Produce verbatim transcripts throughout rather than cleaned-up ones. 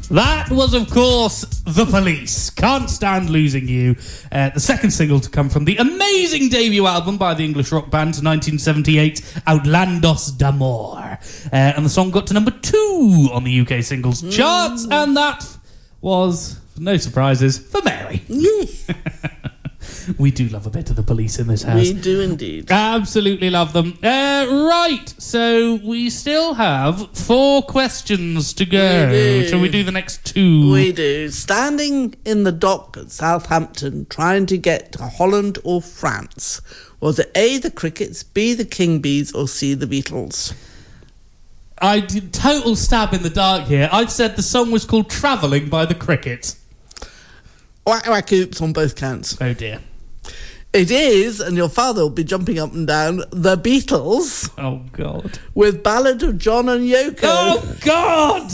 That was, of course, The Police. Can't Stand Losing You. Uh, the second single to come from the amazing debut album by the English rock band nineteen seventy-eight, Outlandos d'Amour. Uh, and the song got to number two on the U K singles mm. charts, and that was, no surprises, for Mary. Yes. We do love a bit of The Police in this house. We do indeed. Absolutely love them. Uh, right, so we still have four questions to go. We Shall we do the next two? We do. Standing in the dock at Southampton, trying to get to Holland or France. Was it A, the Crickets, B, the King Bees, or C, the Beatles? I did total stab in the dark here. I said the song was called Travelling by the Crickets. Whack whack oops on both counts. Oh dear. It is, and your father will be jumping up and down, the Beatles. Oh, God. With Ballad of John and Yoko. Oh, God!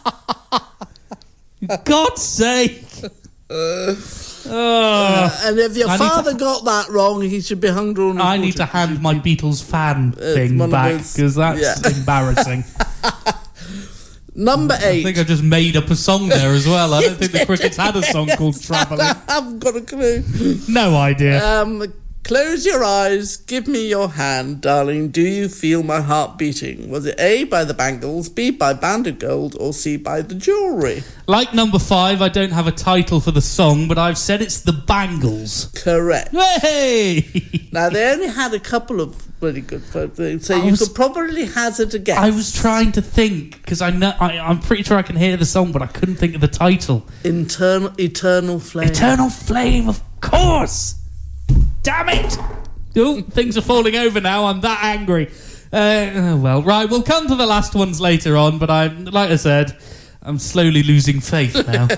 For God's sake. Uh, oh. uh, and if your I father to... got that wrong, he should be hung drawn. I need to hand my Beatles fan thing back, because that's yeah. embarrassing. Number eight. I think I just made up a song there as well. I don't think the Crickets had a song called Travelling. I haven't got a clue. No idea. Um, close your eyes, give me your hand, darling. Do you feel my heart beating? Was it A, by the Bangles, B, by Band of Gold, or C, by the Jewellery? Like number five, I don't have a title for the song, but I've said it's the Bangles. Correct. Hey! Now, they only had a couple of really good things, so I you was, could probably hazard a guess. I was trying to think, because I know, I, I'm pretty sure I can hear the song, but I couldn't think of the title. Internal, Eternal Flame. Eternal Flame, of course! Damn it! Oh, things are falling over now, I'm that angry. Uh, oh well, right, we'll come to the last ones later on, but I'm, like I said, I'm slowly losing faith now.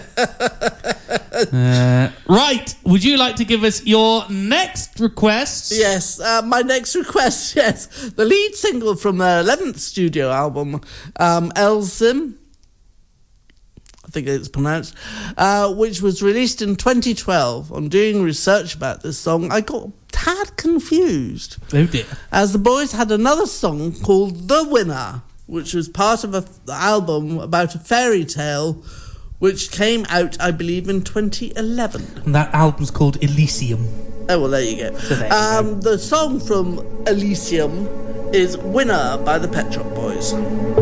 uh, right, would you like to give us your next request? Yes, uh, my next request, yes. The lead single from their eleventh studio album, um, Elsim, I think it's pronounced, uh, which was released in twenty twelve. On doing research about this song, I got a tad confused. Oh dear. As the boys had another song called The Winner, which was part of an album about a fairy tale which came out, I believe, in twenty eleven. And that album's called Elysium. Oh, well, there you go. So there you um, go. The song from Elysium is Winner by the Pet Shop Boys.